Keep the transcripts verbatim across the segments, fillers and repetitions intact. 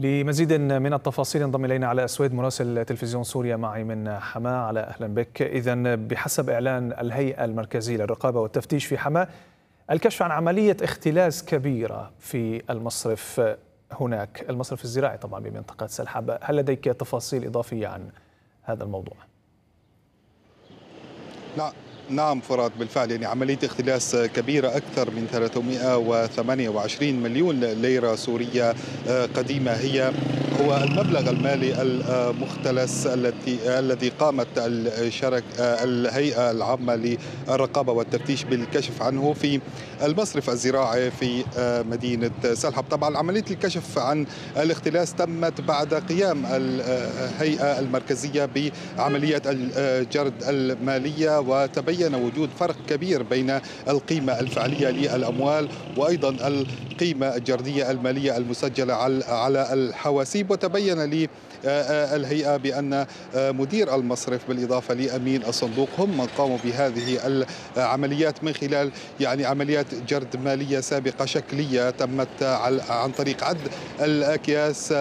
لمزيد من التفاصيل انضم الينا علاء السويد مراسل تلفزيون سوريا معي من حماة. علاء اهلا بك. اذا بحسب اعلان الهيئه المركزيه للرقابه والتفتيش في حماة الكشف عن عمليه اختلاس كبيره في المصرف هناك، المصرف الزراعي طبعا بمنطقه سلحبة، هل لديك تفاصيل اضافيه عن هذا الموضوع؟ لا نعم فرات، بالفعل يعني عملية اختلاس كبيرة أكثر من ثلاثمئة وثمانية وعشرين مليون ليرة سورية قديمة هي هو المبلغ المالي المختلس التي الذي قامت الشرك الهيئة العامة للرقابة والتفتيش بالكشف عنه في المصرف الزراعي في مدينة سلحب. طبعا عملية الكشف عن الاختلاس تمت بعد قيام الهيئة المركزية بعملية الجرد المالية، وتبين وجود فرق كبير بين القيمة الفعلية للأموال وأيضا القيمة الجردية المالية المسجلة على الحواسيب. وتبين لي الهيئة بأن مدير المصرف بالإضافة لأمين الصندوق هم من قاموا بهذه العمليات من خلال يعني عمليات جرد مالية سابقة شكلية تمت عن طريق عد الأكياس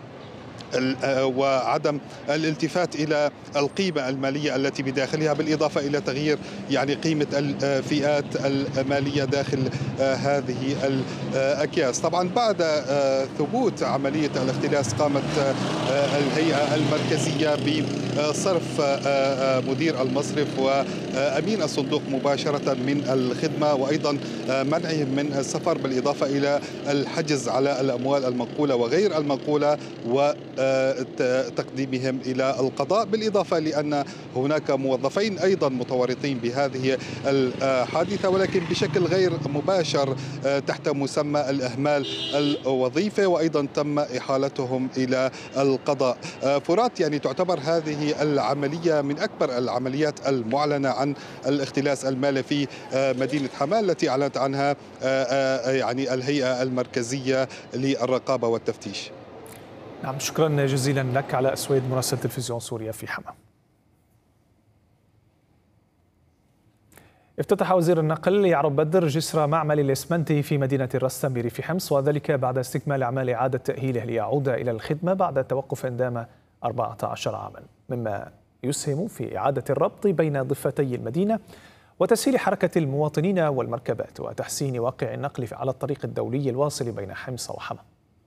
وعدم الالتفات إلى القيمة المالية التي بداخلها، بالإضافة إلى تغيير يعني قيمة الفئات المالية داخل هذه الأكياس. طبعا بعد ثبوت عملية الاختلاس قامت الهيئة المركزية بصرف مدير المصرف وأمين الصندوق مباشرة من الخدمة، وأيضا منعهم من السفر، بالإضافة إلى الحجز على الأموال المنقولة وغير المنقولة و تقديمهم إلى القضاء، بالإضافة لأن هناك موظفين أيضا متورطين بهذه الحادثة ولكن بشكل غير مباشر تحت مسمى الإهمال الوظيفي، وأيضا تم إحالتهم إلى القضاء. فرات، يعني تعتبر هذه العملية من أكبر العمليات المعلنة عن الاختلاس المالي في مدينة حماة التي أعلنت عنها يعني الهيئة المركزية للرقابة والتفتيش. نعم، شكرا جزيلا لك علاء السويد مراسل تلفزيون سوريا في حماة. افتتح وزير النقل يعرب بدر جسر معمل الإسمنتي في مدينة الرستم بريف حمص، وذلك بعد استكمال أعمال إعادة تأهيله ليعود إلى الخدمة بعد توقف دام أربعة عشر عاما، مما يسهم في إعادة الربط بين ضفتي المدينة وتسهيل حركة المواطنين والمركبات وتحسين واقع النقل على الطريق الدولي الواصل بين حمص وحماة.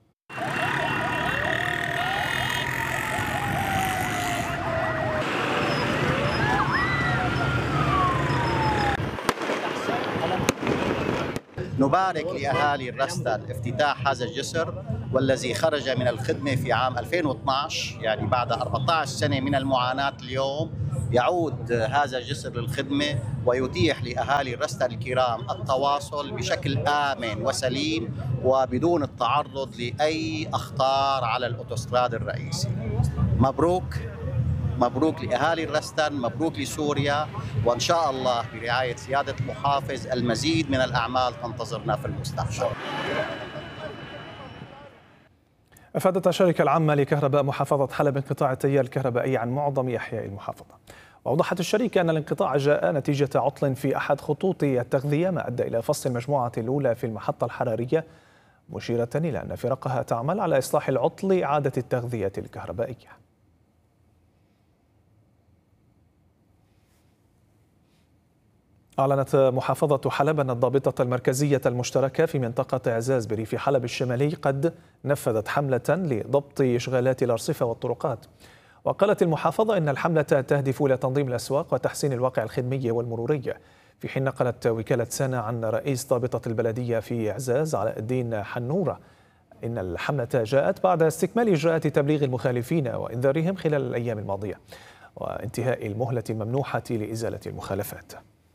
نبارك لأهالي الرستن افتتاح هذا الجسر، والذي خرج من الخدمة في عام ألفين واثنعش، يعني بعد أربعة عشر سنة من المعاناة. اليوم يعود هذا الجسر للخدمة ويتيح لأهالي الرستن الكرام التواصل بشكل آمن وسليم وبدون التعرض لأي أخطار على الأوتوستراد الرئيسي. مبروك مبروك لأهالي الرستن، مبروك لسوريا، وإن شاء الله برعاية سيادة المحافظ المزيد من الأعمال تنتظرنا في المستقبل. أفادت الشركة العامة لكهرباء محافظة حلب انقطاع التيار الكهربائي عن معظم أحياء المحافظة، وأوضحت الشركة أن الانقطاع جاء نتيجة عطل في أحد خطوط التغذية ما أدى إلى فصل المجموعة الأولى في المحطة الحرارية، مشيرة إلى أن فرقها تعمل على إصلاح العطل لإعادة التغذية الكهربائية. أعلنت محافظة حلب أن الضابطة المركزية المشتركة في منطقة إعزاز بريف حلب الشمالي قد نفذت حملة لضبط إشغالات الأرصفة والطرقات. وقالت المحافظة إن الحملة تهدف إلى تنظيم الأسواق وتحسين الواقع الخدمي والمروري، في حين نقلت وكالة سانا عن رئيس ضابطة البلدية في إعزاز علاء الدين حنورة إن الحملة جاءت بعد استكمال إجراءات تبليغ المخالفين وإنذارهم خلال الأيام الماضية وانتهاء المهلة الممنوحة لإزالة المخالفات.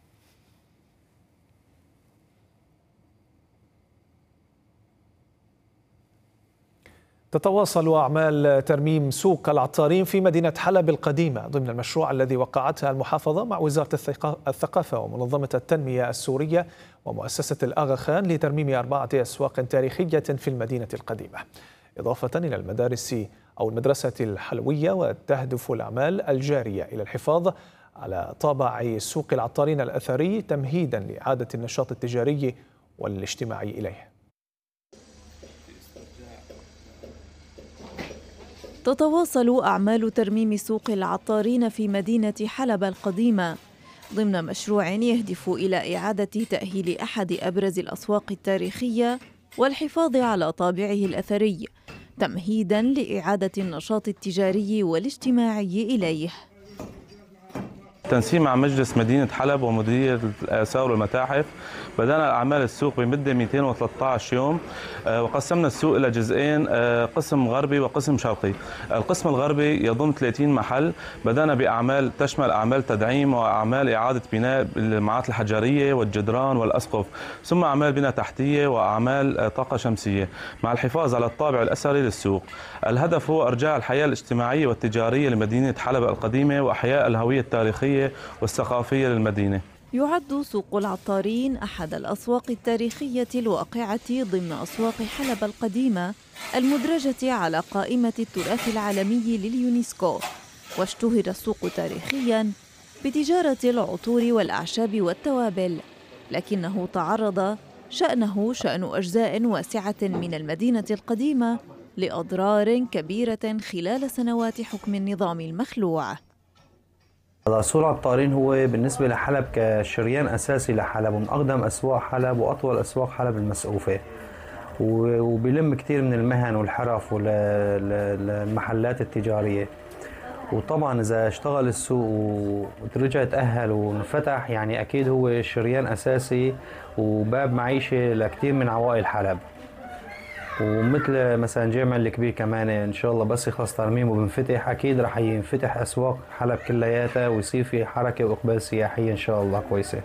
تتواصل أعمال ترميم سوق العطارين في مدينة حلب القديمة ضمن المشروع الذي وقعتها المحافظة مع وزارة الثقافة ومنظمة التنمية السورية ومؤسسة الآغا خان لترميم أربعة أسواق تاريخية في المدينة القديمة، إضافة إلى المدارس أو المدرسة الحلوية. وتهدف الأعمال الجارية إلى الحفاظ على طابع سوق العطارين الأثري تمهيدا لإعادة النشاط التجاري والاجتماعي إليه. تتواصل أعمال ترميم سوق العطارين في مدينة حلب القديمة ضمن مشروع يهدف إلى إعادة تأهيل أحد أبرز الأسواق التاريخية والحفاظ على طابعه الأثري، تمهيداً لإعادة النشاط التجاري والاجتماعي إليه. تنسيق مع مجلس مدينة حلب ومديرية الآثار والمتاحف بدأنا أعمال السوق بمدة مئتين وثلاثة عشر يوم، وقسمنا السوق إلى جزئين، قسم غربي وقسم شرقي. القسم الغربي يضم ثلاثين محل. بدأنا بأعمال تشمل أعمال تدعيم وأعمال إعادة بناء المعات الحجرية والجدران والأسقف، ثم أعمال بناء تحتية وأعمال طاقة شمسية، مع الحفاظ على الطابع الأثري للسوق. الهدف هو إرجاع الحياة الاجتماعية والتجارية لمدينة حلب القديمة وإحياء الهوية التاريخية والثقافية للمدينة. يعد سوق العطارين أحد الأسواق التاريخية الواقعة ضمن أسواق حلب القديمة المدرجة على قائمة التراث العالمي لليونسكو، واشتهر السوق تاريخياً بتجارة العطور والأعشاب والتوابل، لكنه تعرض شأنه شأن أجزاء واسعة من المدينة القديمة لأضرار كبيرة خلال سنوات حكم النظام المخلوع. سوق العطارين هو بالنسبة لحلب كشريان أساسي لحلب، ومن أقدم أسواق حلب وأطول أسواق حلب المسقوفة، وبيلم كتير من المهن والحرف والمحلات التجارية. وطبعا إذا اشتغل السوق ورجع تأهل وانفتح، يعني أكيد هو شريان أساسي وباب معيشة لكتير من عوائل حلب. ومثل مثلا جامع الكبير كمان ان شاء الله بس يخلص ترميمه وبنفتح، اكيد رح ينفتح اسواق حلب كلياتها ويصير في حركه واقبال سياحي ان شاء الله كويسه.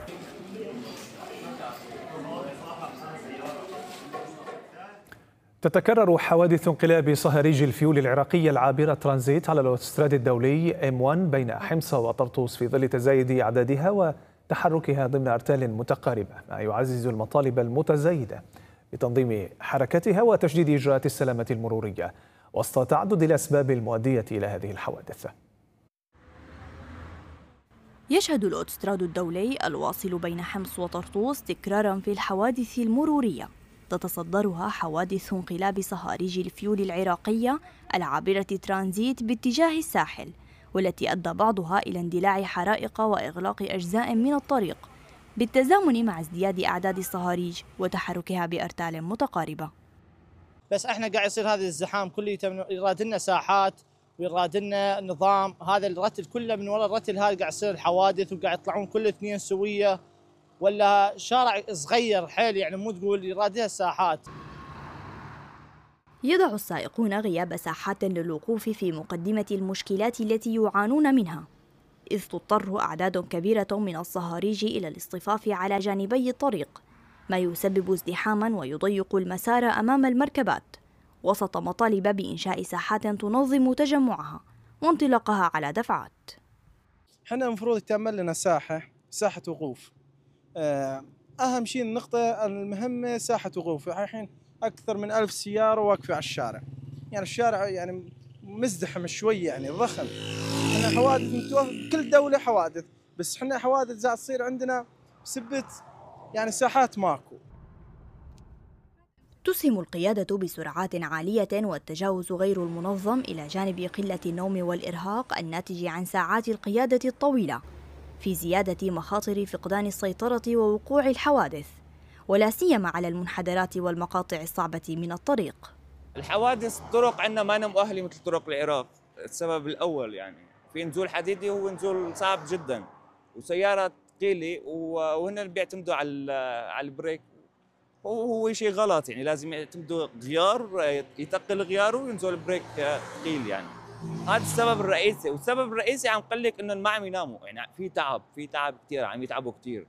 تتكرر حوادث انقلاب صهاريج الفيول العراقية العابرة ترانزيت على الاوتوستراد الدولي إم واحد بين حمص وطرطوس في ظل تزايد أعدادها وتحركها ضمن أرتال متقاربة، ما يعزز المطالب المتزايدة لتنظيم حركتها وتشديد إجراءات السلامة المرورية وسط تعدد الأسباب المؤدية إلى هذه الحوادث. يشهد الأوتوستراد الدولي الواصل بين حمص وطرطوس تكراراً في الحوادث المرورية، تتصدرها حوادث انقلاب صهاريج الفيول العراقية العابرة ترانزيت باتجاه الساحل، والتي أدى بعضها إلى اندلاع حرائق وإغلاق أجزاء من الطريق، بالتزامن مع ازدياد أعداد الصهاريج وتحركها بأرتال متقاربة. بس احنا قاعد يصير هذا الزحام كله، يراد لنا ساحات ويراد لنا نظام. هذا الرتل كله من وراء الرتل هذا قاعد يصير الحوادث، وقاعد يطلعون كل اثنين سويه، ولا شارع صغير حيل، يعني مو تقول يراد لها ساحات. يضع السائقون غياب ساحات للوقوف في مقدمة المشكلات التي يعانون منها، إذ تضطر أعداد كبيرة من الصهاريج إلى الاصطفاف على جانبي الطريق، ما يسبب ازدحاما ويضيق المسار أمام المركبات، وسط مطالب بإنشاء ساحات تنظم تجمعها وانطلاقها على دفعات. احنا المفروض تعمل لنا ساحة ساحة وقوف. أهم شيء النقطة المهمة ساحة وقوف. الحين أكثر من ألف سيارة واقفة على الشارع، يعني الشارع يعني مزدحم شوي، يعني ضخم. احنا حوادث متوفر، كل دولة حوادث، بس احنا حوادث زاد تصير عندنا بسبة يعني ساحات ماكو. تسهم القيادة بسرعات عالية والتجاوز غير المنظم إلى جانب قلة النوم والإرهاق الناتج عن ساعات القيادة الطويلة، في زيادة مخاطر فقدان السيطرة ووقوع الحوادث، ولا سيما على المنحدرات والمقاطع الصعبة من الطريق. الحوادث الطرق عندنا ما مؤهلة مثل طرق العراق. السبب الأول يعني في نزول حديدي، هو نزول صعب جدا، وسيارة ثقيلة، وهن بيعتمدوا على على البريك، وهو شيء غلط. يعني لازم يعتمدوا غيار، يثقل غياره وينزل البريك ثقيل. يعني هذا السبب الرئيسي، والسبب الرئيسي عم قال لك انه ما عم يناموا، يعني في تعب في تعب كثير، عم يتعبوا كثير.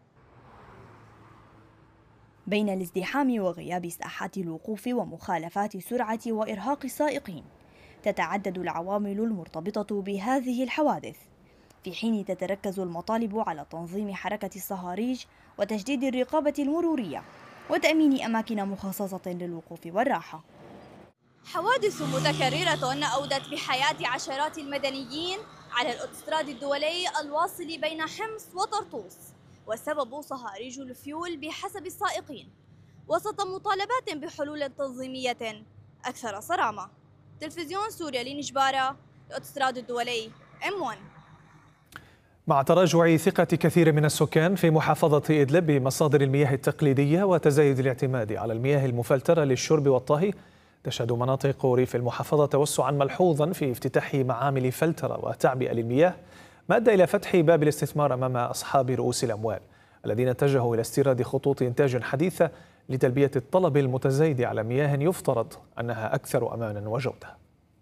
بين الازدحام وغياب ساحات الوقوف ومخالفات سرعة وإرهاق السائقين، تتعدد العوامل المرتبطة بهذه الحوادث، في حين تتركز المطالب على تنظيم حركة الصهاريج وتجديد الرقابة المرورية وتأمين أماكن مخصصة للوقوف والراحة. حوادث متكررة أودت بحياة عشرات المدنيين على الأوتوستراد الدولي الواصل بين حمص وطرطوس، والسبب صهاريج الفيول بحسب السائقين، وسط مطالبات بحلول تنظيمية أكثر صرامة. تلفزيون سوريا لين جبارة، الأوتوستراد الدولي إم واحد. مع تراجع ثقة كثير من السكان في محافظة إدلب بمصادر المياه التقليدية وتزايد الاعتماد على المياه المفلترة للشرب والطهي، تشهد مناطق ريف المحافظة توسعا ملحوظا في افتتاح معامل فلترة وتعبئة للمياه، ما أدى إلى فتح باب الاستثمار أمام أصحاب رؤوس الأموال الذين اتجهوا إلى استيراد خطوط إنتاج حديثة لتلبية الطلب المتزايد على مياه يفترض أنها أكثر أمانا وجودة.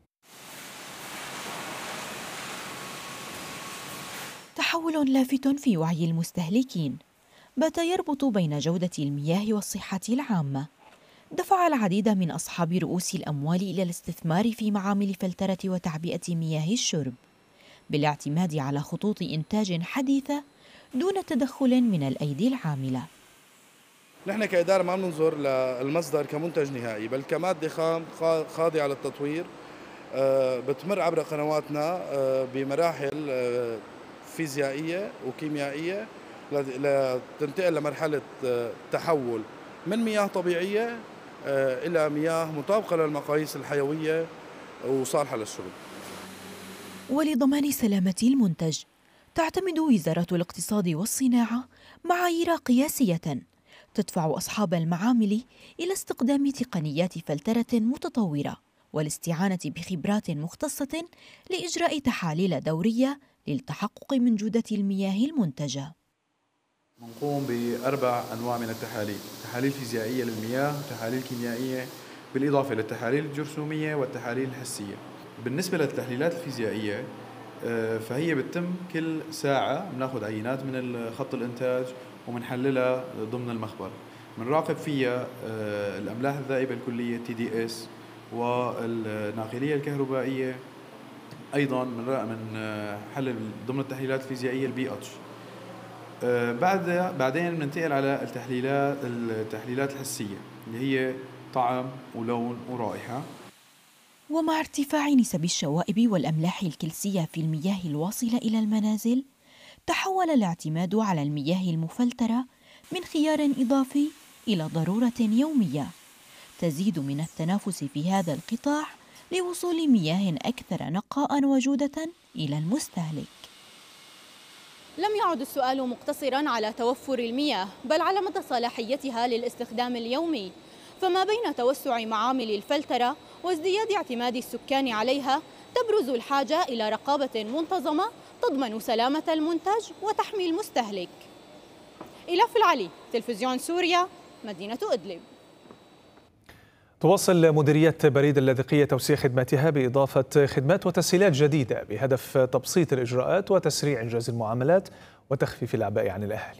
تحول لافت في وعي المستهلكين بات يربط بين جودة المياه والصحة العامة، دفع العديد من أصحاب رؤوس الأموال إلى الاستثمار في معامل فلترة وتعبئة مياه الشرب بالاعتماد على خطوط إنتاج حديثة دون تدخل من الأيدي العاملة. نحن كإدارة ما بننظر للمصدر كمنتج نهائي، بل كمادة خام خاضعة للتطوير بتمر عبر قنواتنا بمراحل فيزيائية وكيميائية لتنتقل لمرحلة تحول من مياه طبيعية إلى مياه مطابقة للمقاييس الحيوية وصالحة للشرب. ولضمان سلامة المنتج تعتمد وزارة الاقتصاد والصناعة معايير قياسية تدفع أصحاب المعامل إلى استخدام تقنيات فلترة متطورة والاستعانة بخبرات مختصة لإجراء تحاليل دورية للتحقق من جودة المياه المنتجة. نقوم بأربع أنواع من التحاليل: تحاليل فيزيائية للمياه، تحاليل كيميائية، بالإضافة للتحاليل الجرثومية والتحاليل الحسية. بالنسبة للتحليلات الفيزيائية فهي بتتم كل ساعة، بناخذ عينات من خط الإنتاج ومنحللها ضمن المخبر، بنراقب فيها الأملاح الذائبة الكلية تي دي اس والناقلية الكهربائية، أيضا من حلل ضمن التحليلات الفيزيائية البي اتش. بعد بعدين بننتقل على التحليلات التحليلات الحسية اللي هي طعم ولون ورائحة. ومع ارتفاع نسب الشوائب والأملاح الكلسية في المياه الواصلة إلى المنازل، تحول الاعتماد على المياه المفلترة من خيار إضافي إلى ضرورة يومية تزيد من التنافس في هذا القطاع لوصول مياه أكثر نقاء وجودة إلى المستهلك. لم يعد السؤال مقتصراً على توفر المياه، بل على مدى صلاحيتها للاستخدام اليومي، فما بين توسع معامل الفلترة وازدياد اعتماد السكان عليها تبرز الحاجة إلى رقابة منتظمة تضمن سلامة المنتج وتحمي المستهلك. إلاف العلي، تلفزيون سوريا، مدينة إدلب. تواصل مديرية بريد اللاذقية توسيع خدماتها بإضافة خدمات وتسهيلات جديدة بهدف تبسيط الإجراءات وتسريع إنجاز المعاملات وتخفيف الأعباء عن الأهالي.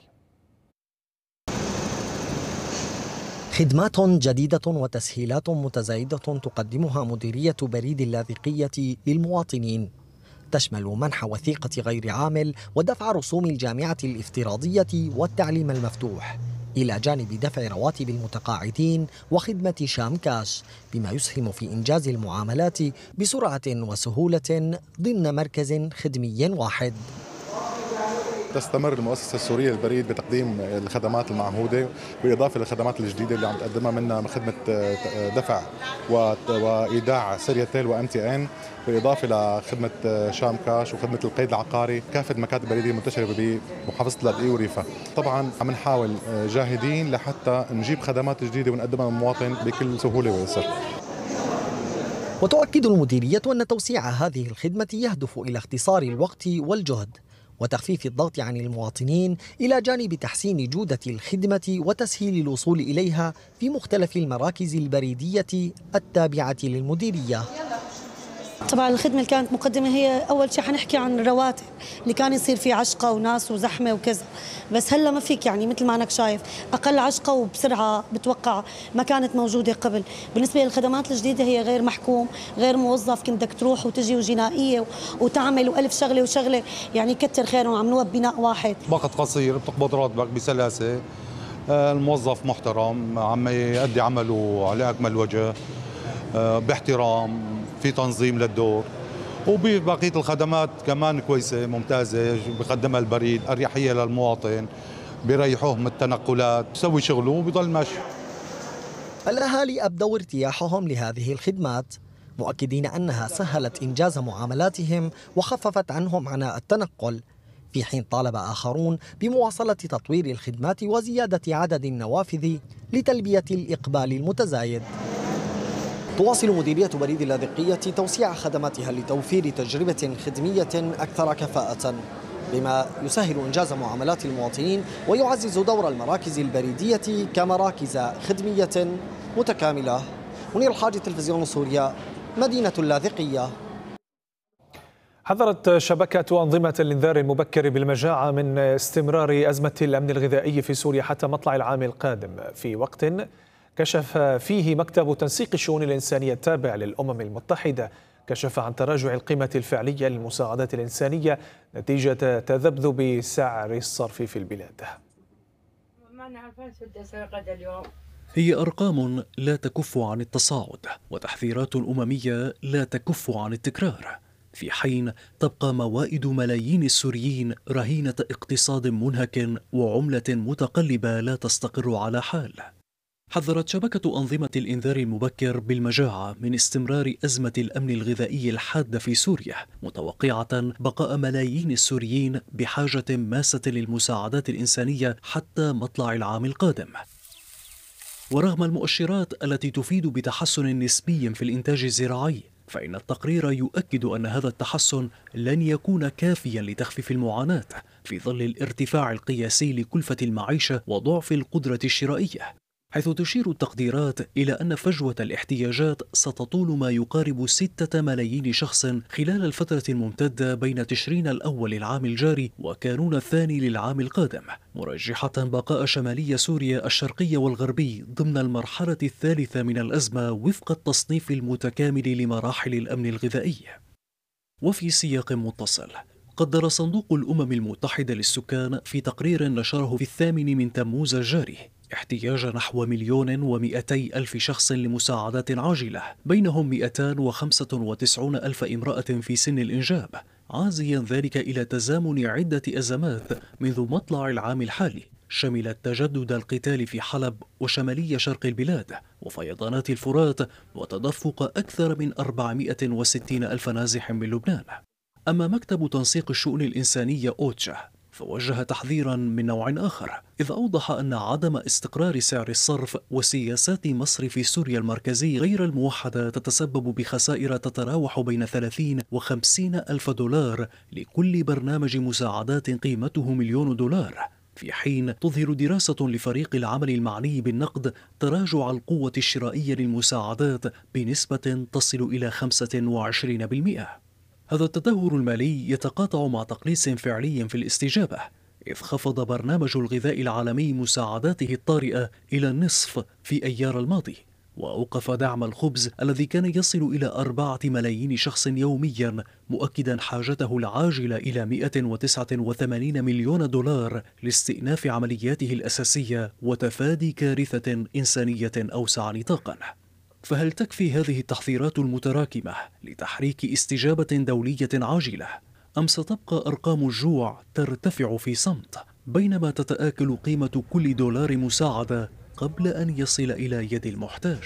خدمات جديدة وتسهيلات متزايدة تقدمها مديرية بريد اللاذقية للمواطنين، تشمل منح وثيقة غير عامل ودفع رسوم الجامعة الافتراضية والتعليم المفتوح، إلى جانب دفع رواتب المتقاعدين وخدمة شام كاش، بما يسهم في إنجاز المعاملات بسرعة وسهولة ضمن مركز خدمي واحد. تستمر المؤسسة السورية للبريد بتقديم الخدمات المعهودة بالإضافة للخدمات الجديدة اللي عم تقدمها منها خدمة دفع وإيداع سيريتيل وام تي ان، بالإضافة لخدمة شام كاش وخدمة القيد العقاري، كافة مكاتب البريدية المنتشرة بمحافظة اللاذقية وريفها. طبعا عم نحاول جاهدين لحتى نجيب خدمات جديدة ونقدمها للمواطن بكل سهولة ويسر. وتؤكد المديرية أن توسيع هذه الخدمة يهدف إلى اختصار الوقت والجهد وتخفيف الضغط عن المواطنين، إلى جانب تحسين جودة الخدمة وتسهيل الوصول إليها في مختلف المراكز البريدية التابعة للمديرية. طبعا الخدمة اللي كانت مقدمة هي أول شيء حنحكي عن الرواتب اللي كان يصير فيه عشقة وناس وزحمة وكذا، بس هلا ما فيك، يعني مثل ما أنك شايف أقل عشقة وبسرعة بتوقع ما كانت موجودة قبل. بالنسبة للخدمات الجديدة هي غير محكوم، غير موظف كنت بدك تروح وتجي وجنائية وتعمل وألف شغلة وشغلة، يعني كتر خيرهم عملوها ببناء واحد. وقت قصير بتقبض راتبك بسلاسة، الموظف محترم عم يؤدي عمله على أكمل وجه باحترام، في تنظيم للدور، وببقية الخدمات كمان كويسة ممتازة بقدمها البريد، أريحية للمواطن، بيريحوه من التنقلات، بيسوي شغله وبيضل ماشي. الأهالي أبدوا ارتياحهم لهذه الخدمات، مؤكدين أنها سهلت إنجاز معاملاتهم وخففت عنهم عناء التنقل، في حين طالب آخرون بمواصلة تطوير الخدمات وزيادة عدد النوافذ لتلبية الإقبال المتزايد. تواصل مديرية بريد اللاذقية توسيع خدماتها لتوفير تجربة خدمية أكثر كفاءة، بما يسهل إنجاز معاملات المواطنين ويعزز دور المراكز البريدية كمراكز خدمية متكاملة. منير الحاج، تلفزيون سوريا، مدينة اللاذقية. حذرت شبكة أنظمة الإنذار المبكر بالمجاعة من استمرار أزمة الأمن الغذائي في سوريا حتى مطلع العام القادم، في وقت كشف فيه مكتب تنسيق الشؤون الإنسانية التابع للأمم المتحدة كشف عن تراجع القيمة الفعلية للمساعدات الإنسانية نتيجة تذبذب سعر الصرف في البلاد. هي أرقام لا تكف عن التصاعد وتحذيرات أممية لا تكف عن التكرار، في حين تبقى موائد ملايين السوريين رهينة اقتصاد منهك وعملة متقلبة لا تستقر على حال. حذرت شبكة أنظمة الإنذار المبكر بالمجاعة من استمرار أزمة الأمن الغذائي الحادة في سوريا، متوقعة بقاء ملايين السوريين بحاجة ماسة للمساعدات الإنسانية حتى مطلع العام القادم. ورغم المؤشرات التي تفيد بتحسن نسبي في الإنتاج الزراعي، فإن التقرير يؤكد أن هذا التحسن لن يكون كافيا لتخفيف المعاناة في ظل الارتفاع القياسي لكلفة المعيشة وضعف القدرة الشرائية، حيث تشير التقديرات إلى أن فجوة الاحتياجات ستطول ما يقارب ستة ملايين شخص خلال الفترة الممتدة بين تشرين الأول العام الجاري وكانون الثاني للعام القادم، مرجحة بقاء شمالي سوريا الشرقي والغربي ضمن المرحلة الثالثة من الأزمة وفق التصنيف المتكامل لمراحل الأمن الغذائي. وفي سياق متصل، قدر صندوق الأمم المتحدة للسكان في تقرير نشره في الثامن من تموز الجاري احتياج نحو مليون ومئتي ألف شخص لمساعدات عاجلة، بينهم مئتان وخمسة وتسعون ألف امرأة في سن الإنجاب، عازيا ذلك إلى تزامن عدة أزمات منذ مطلع العام الحالي، شملت تجدد القتال في حلب وشمالي شرق البلاد وفيضانات الفرات وتدفق أكثر من أربعمئة وستين ألف نازح من لبنان. أما مكتب تنسيق الشؤون الإنسانية أوتشا فوجه تحذيرا من نوع آخر، إذ أوضح أن عدم استقرار سعر الصرف وسياسات مصرف سوريا المركزي غير الموحدة تتسبب بخسائر تتراوح بين ثلاثين وخمسين ألف دولار لكل برنامج مساعدات قيمته مليون دولار، في حين تظهر دراسة لفريق العمل المعني بالنقد تراجع القوة الشرائية للمساعدات بنسبة تصل إلى خمسة وعشرين بالمئة. هذا التدهور المالي يتقاطع مع تقليص فعلي في الاستجابة، إذ خفض برنامج الغذاء العالمي مساعداته الطارئة إلى النصف في أيار الماضي، وأوقف دعم الخبز الذي كان يصل إلى أربعة ملايين شخص يوميا، مؤكدا حاجته العاجلة إلى مئة وتسعة وثمانين مليون دولار لاستئناف عملياته الأساسية وتفادي كارثة إنسانية أوسع نطاقا. فهل تكفي هذه التحذيرات المتراكمة لتحريك استجابة دولية عاجلة، أم ستبقى أرقام الجوع ترتفع في صمت بينما تتآكل قيمة كل دولار مساعدة قبل أن يصل إلى يد المحتاج؟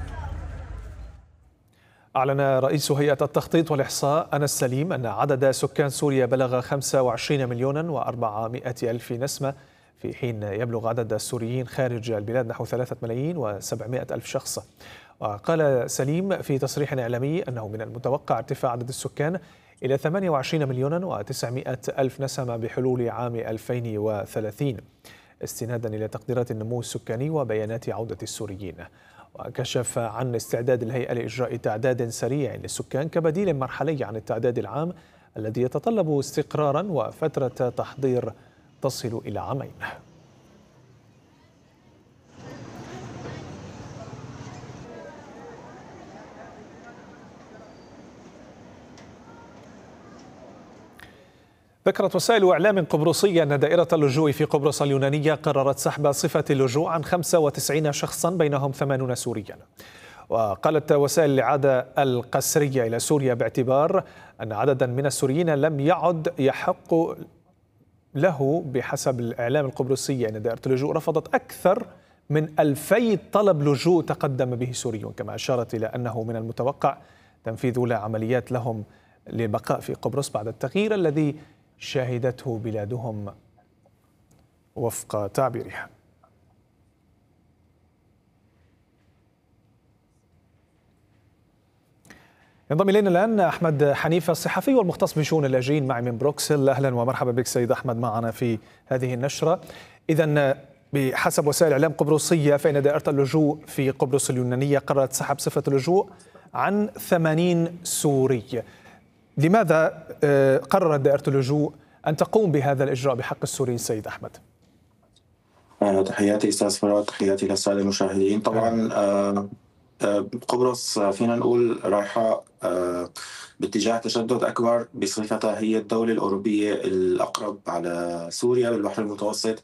أعلن رئيس هيئة التخطيط والإحصاء أنس سليم أن عدد سكان سوريا بلغ خمسة وعشرين مليونا وأربعمائة ألف نسمة، في حين يبلغ عدد السوريين خارج البلاد نحو ثلاثة ملايين وسبعمائة ألف شخص. وقال سليم في تصريح إعلامي أنه من المتوقع ارتفاع عدد السكان إلى ثمانية وعشرين مليونا وتسعمائة ألف نسمة بحلول عام ألفين وثلاثين، استنادا إلى تقديرات النمو السكاني وبيانات عودة السوريين. وكشف عن استعداد الهيئة لإجراء تعداد سريع للسكان كبديل مرحلي عن التعداد العام الذي يتطلب استقرارا وفترة تحضير تصل إلى عامين. ذكرت وسائل إعلام قبرصية أن دائرة اللجوء في قبرص اليونانية قررت سحب صفة اللجوء عن خمسة وتسعين شخصا بينهم ثمانون سوريا. وقالت وسائل الإعادة القسرية إلى سوريا باعتبار أن عددا من السوريين لم يعد يحق له بحسب الإعلام القبرصي أن دائرة اللجوء رفضت أكثر من ألفي طلب لجوء تقدم به سوريون، كما أشارت إلى أنه من المتوقع تنفيذ أولى عمليات لهم للبقاء في قبرص بعد التغيير الذي شهدته بلادهم وفق تعبيرها. ينضم إلينا الآن أحمد حنيفة الصحفي والمختص بشؤون اللاجئين معي من بروكسل. أهلا ومرحبا بك سيد أحمد معنا في هذه النشرة. إذا بحسب وسائل إعلام قبرصية فإن دائرة اللجوء في قبرص اليونانية قررت سحب صفة اللجوء عن ثمانين سوري. لماذا قررت دائرة اللجوء أن تقوم بهذا الإجراء بحق السوريين سيد أحمد؟ تحياتي أستاذ فرات، تحياتي للسادة المشاهدين. طبعا آه قبرص فينا نقول رايحة باتجاه تشدد أكبر بصفتها هي الدولة الأوروبية الأقرب على سوريا بالبحر المتوسط،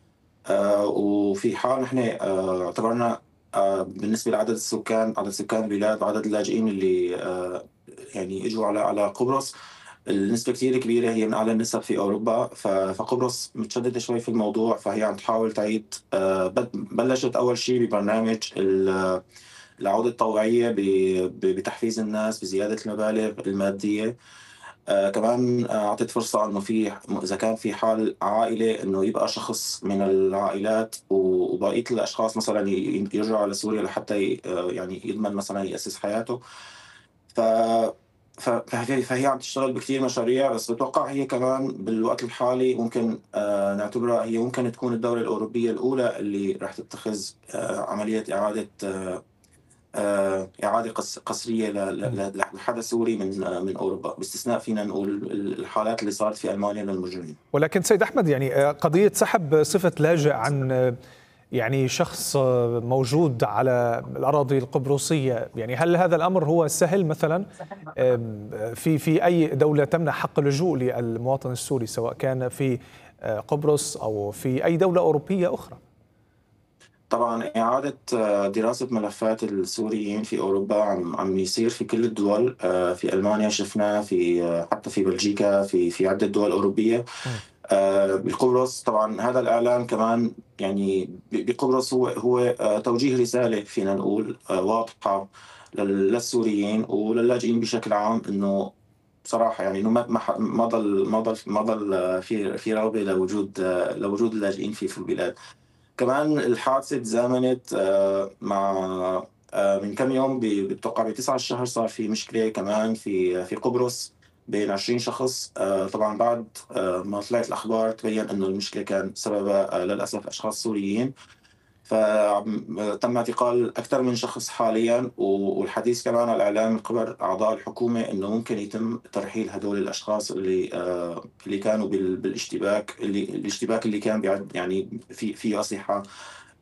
وفي حال نحن اعتبرنا بالنسبة لعدد السكان عدد سكان البلاد وعدد اللاجئين اللي يعني اجوا على على قبرص، النسبة كثير كبيرة، هي من أعلى النسب في أوروبا. فقبرص متشددة شوي في الموضوع، فهي عم تحاول تعيد. بلشت أول شيء ببرنامج العودة الطوعية بتحفيز الناس بزيادة المبالغ المادية. آه كمان أعطت فرصة أنه في إذا كان في حال عائلة أنه يبقى شخص من العائلات وبقية الأشخاص مثلا يرجعوا على سوريا لحتى يعني يضمن مثلا يأسس حياته. ف فهي عم تشتغل بكثير مشاريع، بس بتوقع هي كمان بالوقت الحالي ممكن آه نعتبرها هي ممكن تكون الدولة الأوروبية الأولى اللي راح تتخذ آه عملية إعادة آه إعادة قسرية لحدا سوري من من أوروبا، باستثناء فينا نقول الحالات اللي صارت في ألمانيا للمجرمين. ولكن سيد أحمد، يعني قضية سحب صفة لاجئ عن يعني شخص موجود على الأراضي القبرصية، يعني هل هذا الأمر هو سهل مثلا في في أي دولة تمنح حق اللجوء للمواطن السوري سواء كان في قبرص أو في أي دولة أوروبية أخرى؟ طبعا إعادة دراسة ملفات السوريين في أوروبا عم عم يصير في كل الدول. في ألمانيا شفناه، في حتى في بلجيكا، في في عدة دول أوروبية. بقبرص طبعا هذا الإعلان كمان يعني بقبرص هو هو توجيه رسالة فينا نقول واضحة للسوريين وللاجئين بشكل عام، إنه بصراحة يعني إنه ما ما ضل ما ضل ما ضل في في رغبة لوجود لوجود اللاجئين في في البلاد. كمان الحادثة تزامنت مع من كم يوم بتوقع بتسعة الشهر صار في مشكلة كمان في في قبرص بين عشرين شخص. طبعا بعد ما طلعت الأخبار تبين إنه المشكلة كان سببها للأسف أشخاص سوريين، فتم اعتقال أكثر من شخص حاليا. والحديث كمان على الإعلام من قبل أعضاء الحكومة إنه ممكن يتم ترحيل هدول الأشخاص اللي اللي كانوا بالاشتباك اللي الاشتباك اللي كان يعني في في أسلحة